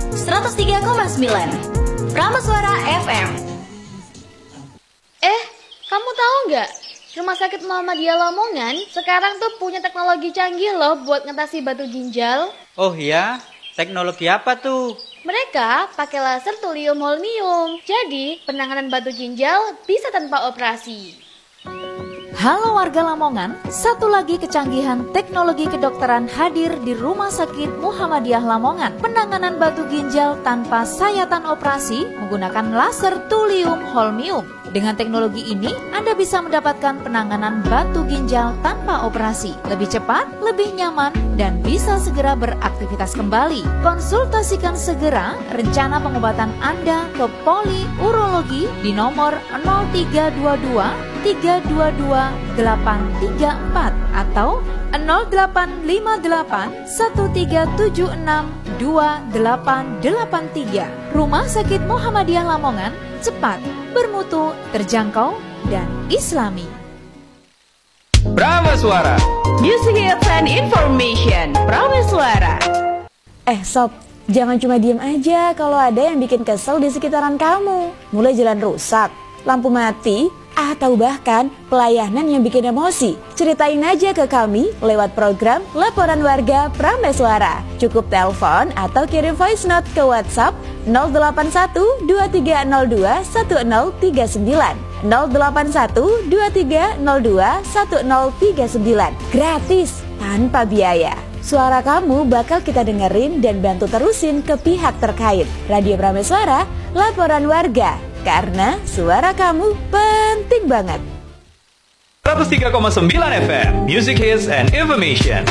103,9 Prameswara FM. Kamu tahu nggak? Rumah sakit Muhammadiyah Lamongan sekarang tuh punya teknologi canggih loh buat ngatasi batu ginjal. Oh iya? Teknologi apa tuh? Mereka pakai laser thulium holmium. Jadi penanganan batu ginjal bisa tanpa operasi. Halo warga Lamongan, satu lagi kecanggihan teknologi kedokteran hadir di Rumah Sakit Muhammadiyah Lamongan. Penanganan batu ginjal tanpa sayatan operasi menggunakan laser thulium holmium. Dengan teknologi ini, Anda bisa mendapatkan penanganan batu ginjal tanpa operasi. Lebih cepat, lebih nyaman, dan bisa segera beraktivitas kembali. Konsultasikan segera rencana pengobatan Anda ke Poli Urologi di nomor 0322 322 834 atau 0858 1376 2883. Rumah Sakit Muhammadiyah Lamongan, cepat, bermutu, terjangkau, dan islami. Prameswara, Music Hits and Information. Prameswara. Sob, jangan cuma diem aja kalau ada yang bikin kesel di sekitaran kamu. Mulai jalan rusak, lampu mati, atau bahkan pelayanan yang bikin emosi. Ceritain aja ke kami lewat program Laporan Warga Prameswara. Cukup telepon atau kirim voice note ke WhatsApp 081 2302 1039 081 2302 1039. Gratis, tanpa biaya. Suara kamu bakal kita dengerin dan bantu terusin ke pihak terkait. Radio Prameswara, Laporan Warga. Karena suara kamu penting banget. 103,9 FM, Music Hits and Information.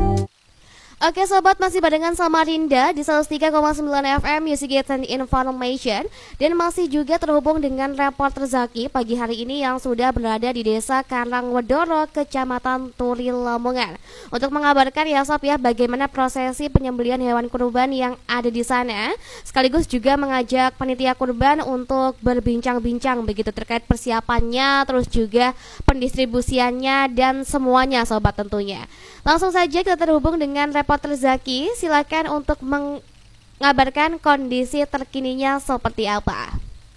Oke sobat, masih barengan sama Rinda di 103,9 FM Music Hits and Information. Dan masih juga terhubung dengan reporter Zaki pagi hari ini yang sudah berada di Desa Karangwedoro, Kecamatan Turi, Lamongan, untuk mengabarkan ya sob ya bagaimana prosesi penyembelihan hewan kurban yang ada di sana, sekaligus juga mengajak panitia kurban untuk berbincang-bincang begitu terkait persiapannya, terus juga pendistribusiannya dan semuanya sobat tentunya. Langsung saja kita terhubung dengan reporter Zaki, silakan untuk mengabarkan kondisi terkininya seperti apa.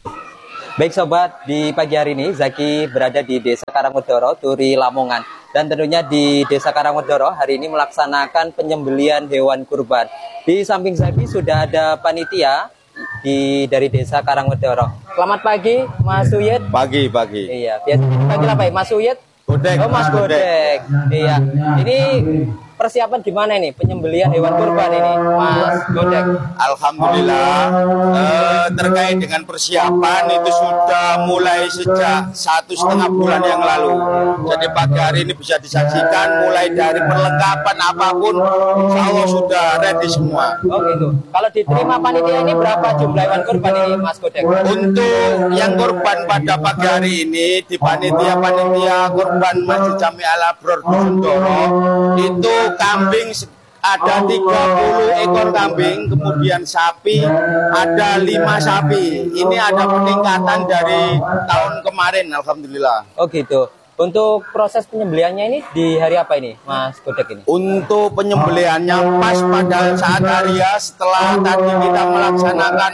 Baik sobat, di pagi hari ini Zaki berada di Desa Karangwedoro, Turi, Lamongan. Dan tentunya di Desa Karangwedoro hari ini melaksanakan penyembelihan hewan kurban. Di samping Zaki sudah ada panitia dari Desa Karangwedoro. Selamat pagi Mas Uyed. Pagi. Iya, biasanya dipanggil apa ya? Mas Uyed? Godek. Oh Mas Godek. Iya. Ini persiapan gimana ini penyembelihan hewan kurban ini Mas Godek? Alhamdulillah terkait dengan persiapan itu sudah mulai sejak 1,5 bulan yang lalu. Jadi pagi hari ini bisa disaksikan mulai dari perlengkapan apapun insya Allah sudah ready semua. Oh gitu. Kalau diterima panitia ini berapa jumlah hewan kurban ini Mas Godek? Untuk yang kurban pada pagi hari ini di panitia kurban Masjid Jami Al Abror Dusun Doro itu kambing ada 30 ekor kambing, kemudian sapi ada 5 sapi. Ini ada peningkatan dari tahun kemarin, alhamdulillah. Oh gitu. Untuk proses penyembelihannya ini di hari apa ini, Mas Godek ini? Untuk penyembelihannya pas pada saat hari ya setelah tadi kita melaksanakan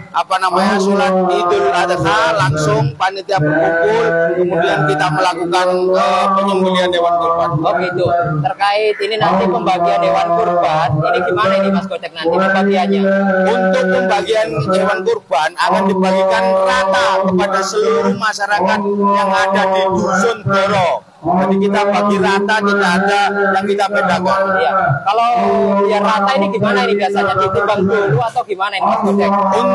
sholat Idul Adha, langsung panitia berkumpul, kemudian kita melakukan penyembelihan hewan kurban. Oh gitu. Terkait ini nanti pembagian hewan kurban, ini gimana ini Mas Godek nanti pembagiannya? Untuk pembagian hewan kurban akan dibagikan rata kepada seluruh masyarakat yang ada di Dusun Doro. Jadi kita bagi rata, tidak ada yang kita bedakan. Iya. Kalau biar rata ini gimana ini biasanya ditimbang dulu atau gimana ini Mas Godek?